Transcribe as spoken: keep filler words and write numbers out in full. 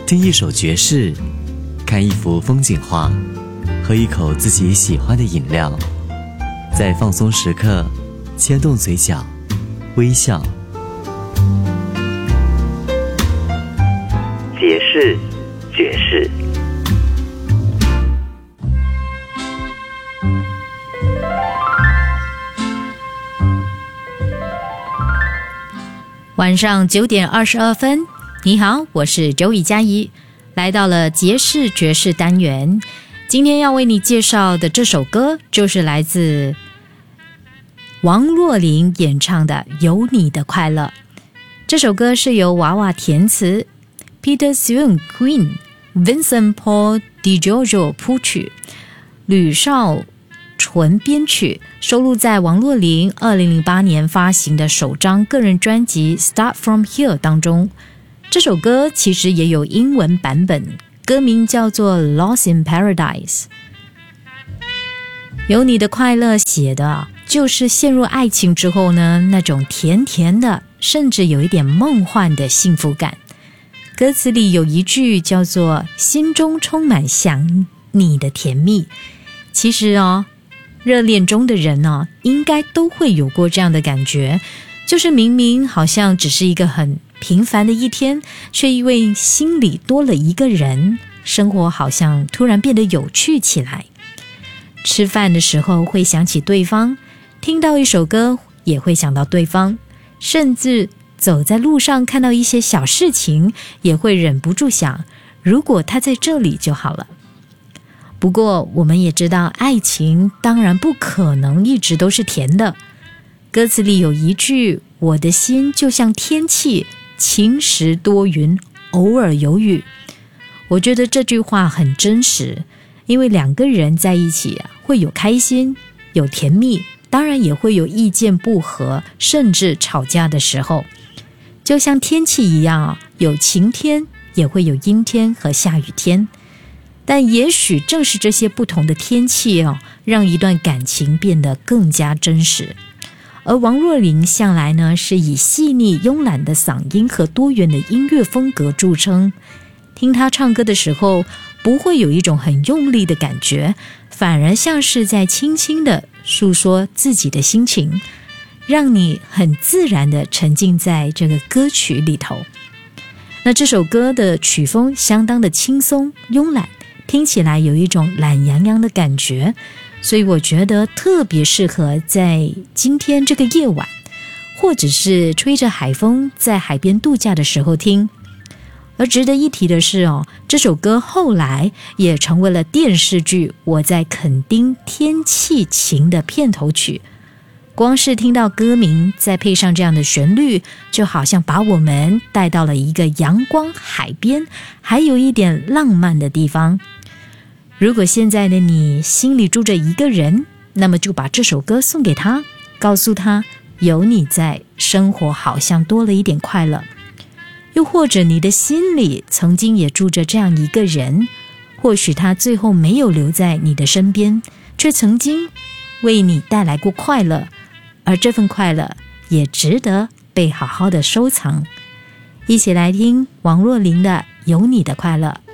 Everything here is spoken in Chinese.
听一首爵士，看一幅风景画，喝一口自己喜欢的饮料，在放松时刻牵动嘴角微笑。爵士爵士晚上九点二十二分，你好，我是周以佳怡，来到了爵士爵士单元。今天要为你介绍的这首歌就是来自王若琳演唱的《有你的快乐》。这首歌是由娃娃填词， Peter Swing Queen Vincent Paul DiGiorgio 谱曲，吕少纯编曲，收录在王若琳二零零八年发行的首张个人专辑 Start From Here 当中。这首歌其实也有英文版本，歌名叫做 Lost in Paradise。 有你的快乐写的就是陷入爱情之后呢，那种甜甜的甚至有一点梦幻的幸福感。歌词里有一句叫做心中充满想你的甜蜜。其实哦，热恋中的人呢、哦，应该都会有过这样的感觉，就是明明好像只是一个很平凡的一天，却因为心里多了一个人，生活好像突然变得有趣起来。吃饭的时候会想起对方，听到一首歌也会想到对方，甚至走在路上看到一些小事情，也会忍不住想，如果他在这里就好了。不过我们也知道，爱情当然不可能一直都是甜的。歌词里有一句，我的心就像天气，晴时多云，偶尔有雨。我觉得这句话很真实，因为两个人在一起啊，会有开心，有甜蜜，当然也会有意见不合，甚至吵架的时候。就像天气一样啊，有晴天，也会有阴天和下雨天。但也许正是这些不同的天气哦，让一段感情变得更加真实。而王若琳向来呢是以细腻慵懒的嗓音和多元的音乐风格著称，听她唱歌的时候不会有一种很用力的感觉，反而像是在轻轻地诉说自己的心情，让你很自然地沉浸在这个歌曲里头。那这首歌的曲风相当的轻松慵懒，听起来有一种懒洋洋的感觉，所以我觉得特别适合在今天这个夜晚，或者是吹着海风在海边度假的时候听。而值得一提的是哦，这首歌后来也成为了电视剧《我在垦丁天气晴》的片头曲。光是听到歌名，再配上这样的旋律，就好像把我们带到了一个阳光、海边，还有一点浪漫的地方。如果现在的你心里住着一个人，那么就把这首歌送给他，告诉他有你在，生活好像多了一点快乐。又或者你的心里曾经也住着这样一个人，或许他最后没有留在你的身边，却曾经为你带来过快乐，而这份快乐也值得被好好的收藏。一起来听王若琳的《有你的快乐》。